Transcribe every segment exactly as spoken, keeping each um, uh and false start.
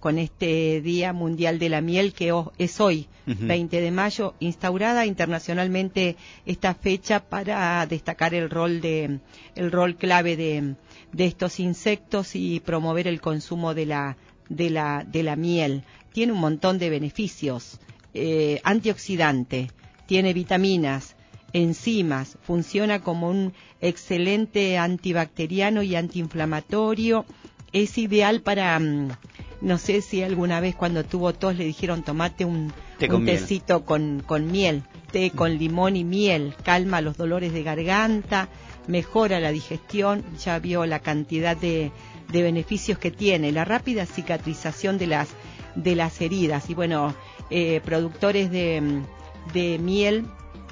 con este Día Mundial de la Miel, que es hoy, uh-huh. veinte de mayo, instaurada internacionalmente esta fecha para destacar el rol de el rol clave de, de estos insectos y promover el consumo de la de la de la miel. Tiene un montón de beneficios, eh, antioxidante, tiene vitaminas, enzimas, funciona como un excelente antibacteriano y antiinflamatorio. Es ideal para, no sé si alguna vez cuando tuvo tos le dijeron tomate un, Té un tecito con, con miel, té con limón y miel, calma los dolores de garganta, mejora la digestión, ya vio la cantidad de, de beneficios que tiene, la rápida cicatrización de las, de las heridas. Y bueno, eh, productores de, de miel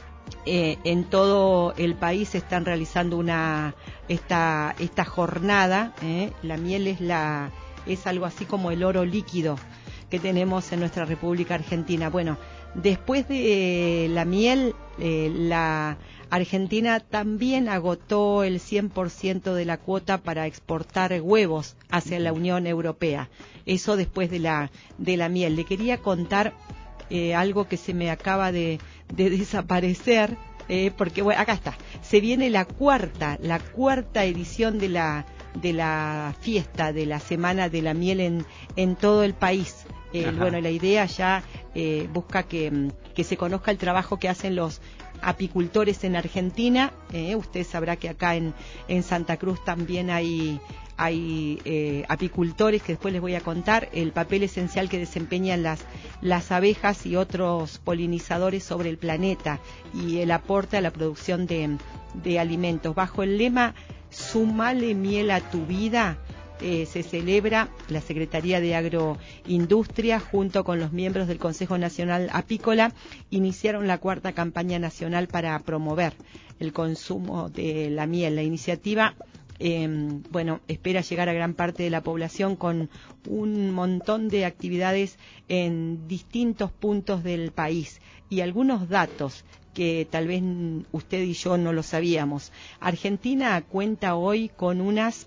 Eh, en todo el país están realizando una esta esta jornada. Eh, la miel es la es algo así como el oro líquido que tenemos en nuestra República Argentina. Bueno, después de la miel, eh, la Argentina también agotó el cien por ciento de la cuota para exportar huevos hacia la Unión Europea. Eso después de la de la miel. Le quería contar eh, algo que se me acaba de de desaparecer, eh, porque bueno, acá está, se viene la cuarta, la cuarta edición de la de la fiesta de la Semana de la Miel en, en todo el país. Eh, bueno, la idea ya eh, busca que, que se conozca el trabajo que hacen los apicultores en Argentina. Eh, usted sabrá que acá en, en Santa Cruz también hay hay eh, apicultores, que después les voy a contar el papel esencial que desempeñan las, las abejas y otros polinizadores sobre el planeta y el aporte a la producción de, de alimentos. Bajo el lema Sumale miel a tu vida, eh, se celebra la Secretaría de Agroindustria junto con los miembros del Consejo Nacional Apícola, iniciaron la cuarta campaña nacional para promover el consumo de la miel. La iniciativa Eh, bueno, espera llegar a gran parte de la población con un montón de actividades en distintos puntos del país y algunos datos que tal vez usted y yo no lo sabíamos. Argentina cuenta hoy con unas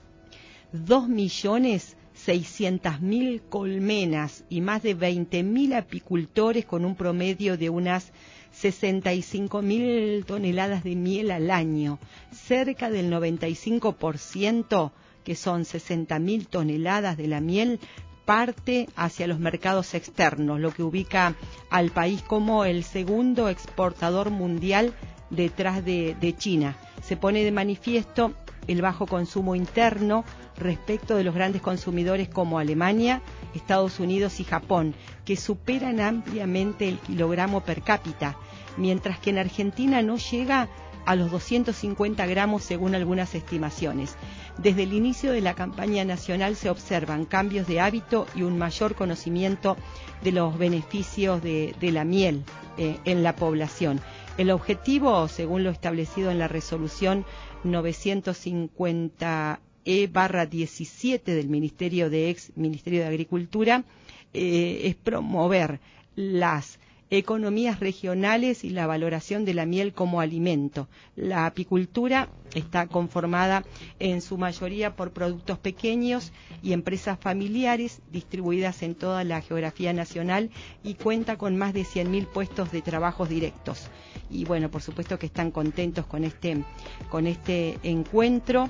dos millones seiscientas mil colmenas y más de veinte mil apicultores con un promedio de unas sesenta y cinco mil toneladas de miel al año. Cerca del noventa y cinco por ciento, que son sesenta mil toneladas de la miel, parte hacia los mercados externos, lo que ubica al país como el segundo exportador mundial detrás de, de China. Se pone de manifiesto el bajo consumo interno respecto de los grandes consumidores como Alemania, Estados Unidos y Japón, que superan ampliamente el kilogramo per cápita, mientras que en Argentina no llega a los doscientos cincuenta gramos según algunas estimaciones. Desde el inicio de la campaña nacional se observan cambios de hábito y un mayor conocimiento de los beneficios de, de la miel eh, en la población. El objetivo, según lo establecido en la resolución novecientos cincuenta E barra diecisiete del Ministerio de ex Ministerio de Agricultura, eh, es promover las economías regionales y la valoración de la miel como alimento. La apicultura está conformada en su mayoría por productos pequeños y empresas familiares distribuidas en toda la geografía nacional y cuenta con más de cien mil puestos de trabajos directos. Y bueno, por supuesto que están contentos con este, con este encuentro.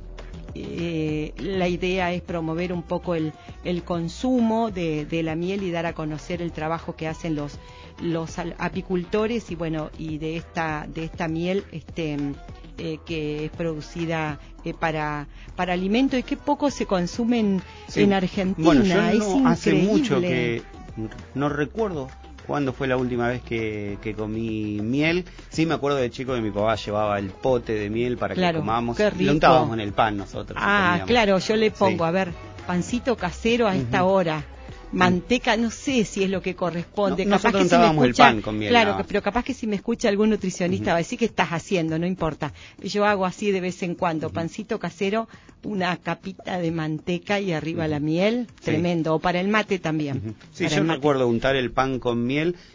Eh, la idea es promover un poco el, el consumo de, de la miel y dar a conocer el trabajo que hacen los los apicultores y bueno y de esta de esta miel este eh, que es producida eh, para para alimento y que poco se consume en, sí. en Argentina. Bueno, yo no, es increíble. Hace mucho que no recuerdo cuándo fue la última vez que, que comí miel. Sí, me acuerdo de chico que mi papá llevaba el pote de miel para claro, que comamos. Qué rico. Lo untábamos en el pan nosotros. Ah, claro, yo le pongo, sí. a ver, pancito casero a uh-huh. esta hora. Manteca, no sé si es lo que corresponde. No, capaz nosotros que si me escucha, el pan con miel. Claro, no. que, pero capaz que si me escucha algún nutricionista uh-huh. va a decir que estás haciendo, no importa. Yo hago así de vez en cuando, uh-huh. pancito casero, una capita de manteca y arriba uh-huh. la miel, sí. tremendo. O para el mate también. Uh-huh. Sí, yo recuerdo untar el pan con miel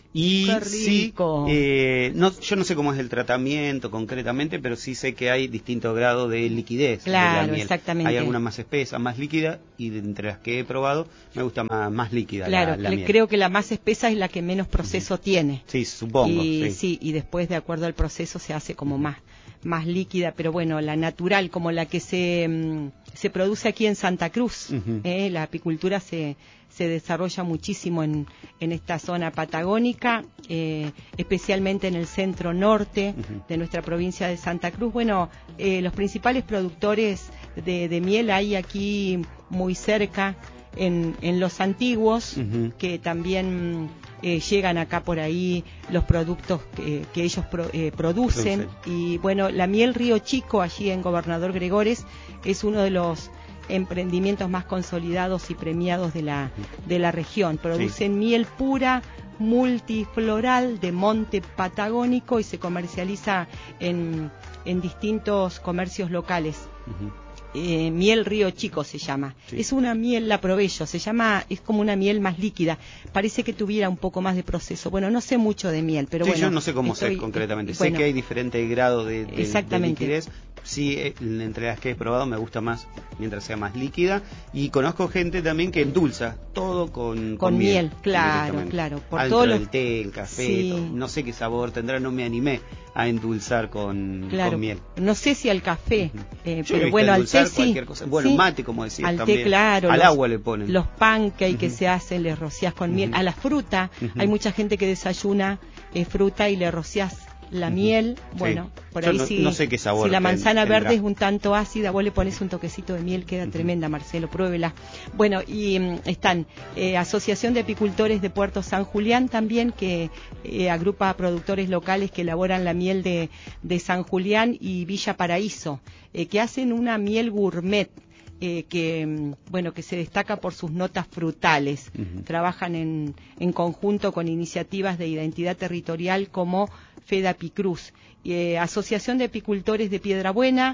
Y Qué sí, rico. eh, no, yo no sé cómo es el tratamiento concretamente, pero sí sé que hay distintos grados de liquidez Claro, de la miel. exactamente. Hay algunas más espesas, más líquida, y de entre las que he probado me gusta más, más líquida Claro, la, la cre- miel. creo que la más espesa es la que menos proceso uh-huh. tiene. Sí, supongo. Y sí. sí, y después de acuerdo al proceso se hace como uh-huh. más más líquida, pero bueno, la natural, como la que se um, se produce aquí en Santa Cruz. Uh-huh. eh, la apicultura se se desarrolla muchísimo en, en esta zona patagónica, eh, especialmente en el centro norte uh-huh. de nuestra provincia de Santa Cruz. Bueno, eh, los principales productores de, de miel hay aquí muy cerca, en, en los antiguos, uh-huh. que también eh, llegan acá por ahí los productos que, que ellos pro, eh, producen. Y bueno, la miel Río Chico, allí en Gobernador Gregores, es uno de los emprendimientos más consolidados y premiados de la de la región. Producen sí. miel pura, multifloral, de monte patagónico, y se comercializa en, en distintos comercios locales. Uh-huh. Eh, miel Río Chico se llama. Sí. Es una miel, la probé yo, se llama, es como una miel más líquida. Parece que tuviera un poco más de proceso. Bueno, no sé mucho de miel, pero sí, bueno. Yo no sé cómo estoy, es concretamente. Bueno, sé que hay diferentes grados de, de, exactamente. de liquidez. Sí, entre las que he probado me gusta más mientras sea más líquida, y conozco gente también que endulza todo con, con, con miel, miel, claro, claro, por todos los... el té, el café, sí. todo. No sé qué sabor tendrá, no me animé a endulzar con, claro. con miel. No sé si al café, uh-huh. eh, Yo pero bueno, al té sí. Cosa. Bueno, sí. mate, como decías, al también. té, claro, al los, agua le ponen. Los pancakes uh-huh. que se hacen, les rociás con uh-huh. miel. A la fruta, uh-huh. hay mucha gente que desayuna eh, fruta y le rociás la uh-huh. miel. Bueno, sí. por ahí no, sí. No sé qué sabor. Si la manzana tendrá. verde es un tanto ácida, vos le pones un toquecito de miel, queda uh-huh. tremenda, Marcelo, pruébela. Bueno, y um, están eh, Asociación de Apicultores de Puerto San Julián también, que eh, agrupa a productores locales que elaboran la miel de, de San Julián, y Villa Paraíso, eh, que hacen una miel gourmet. Eh, que bueno que se destaca por sus notas frutales. Uh-huh. Trabajan en, en conjunto con iniciativas de identidad territorial como FEDAPICRUZ, eh, Asociación de Apicultores de Piedrabuena,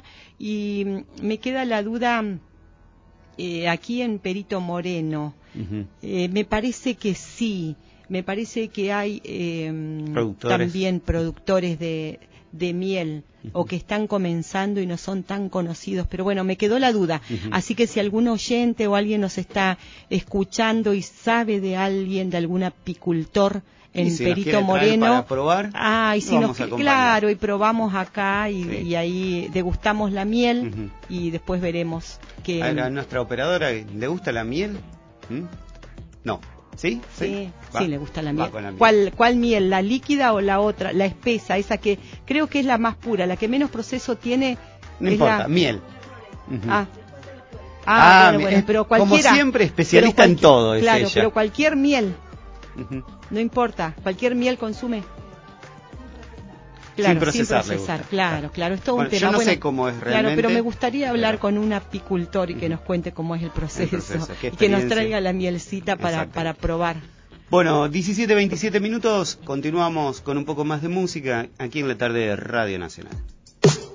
y me queda la duda eh, aquí en Perito Moreno. Uh-huh. eh, me parece que sí, me parece que hay eh, ¿Productores? también productores de de miel, uh-huh. o que están comenzando y no son tan conocidos, pero bueno, me quedó la duda. Uh-huh. Así que si algún oyente o alguien nos está escuchando y sabe de alguien, de algún apicultor en si Perito Moreno, para probar, ah, y si nos, claro, y probamos acá y, sí. y ahí degustamos la miel, uh-huh. y después veremos que a, a nuestra operadora le gusta la miel. ¿Mm? No. ¿Sí? Sí, sí, sí, le gusta la miel. la miel. ¿Cuál, ¿Cuál miel? ¿La líquida o la otra? La espesa, esa que creo que es la más pura, la que menos proceso tiene. No es importa, la... miel. Uh-huh. Ah, ah, ah bueno, bueno, pero cualquiera. Como siempre, especialista cualquier, en todo es claro, ella. Pero cualquier miel, uh-huh. no importa, cualquier miel consume. Claro, sin procesar, sin procesar claro, claro, es todo bueno, un tema. Yo no bueno, sé cómo es realmente. Claro, pero me gustaría hablar pero... con un apicultor y que nos cuente cómo es el proceso, el proceso y que nos traiga la mielcita para, para probar. Bueno, diecisiete veintisiete minutos, continuamos con un poco más de música aquí en la tarde de Radio Nacional.